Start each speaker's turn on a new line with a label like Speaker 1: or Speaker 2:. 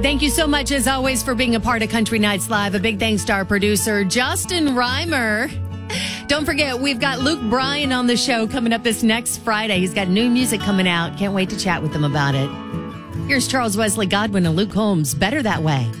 Speaker 1: Thank you so much, as always, for being a part of Country Nights Live. A big thanks to our producer, Justin Reimer. Don't forget, we've got Luke Bryan on the show coming up this next Friday. He's got new music coming out. Can't wait to chat with him about it. Here's Charles Wesley Godwin and Luke Holmes. Better That Way.